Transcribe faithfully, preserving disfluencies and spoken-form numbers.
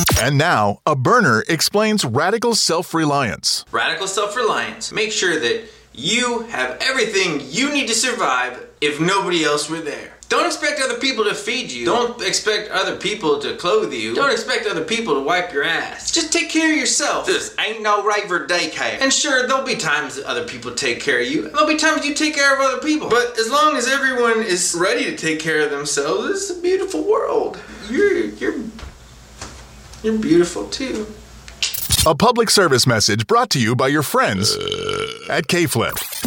And now, a burner explains radical self-reliance. Radical self-reliance. Make sure that you have everything you need to survive if nobody else were there. Don't expect other people to feed you. Don't expect other people to clothe you. Don't expect other people to wipe your ass. Just take care of yourself. This ain't no raver daycare. And sure, there'll be times that other people take care of you. And there'll be times you take care of other people. But as long as everyone is ready to take care of themselves, it's a beautiful world. You're, you're, you're beautiful too. A public service message brought to you by your friends at K-Flip.